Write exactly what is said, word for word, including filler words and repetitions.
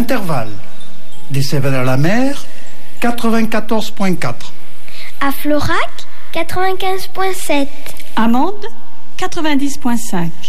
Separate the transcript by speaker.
Speaker 1: Intervalle, des Cévennes-à-la-Mer, quatre-vingt-quatorze virgule quatre.
Speaker 2: À Florac, quatre-vingt-quinze virgule sept.
Speaker 3: À Mende, quatre-vingt-dix virgule cinq.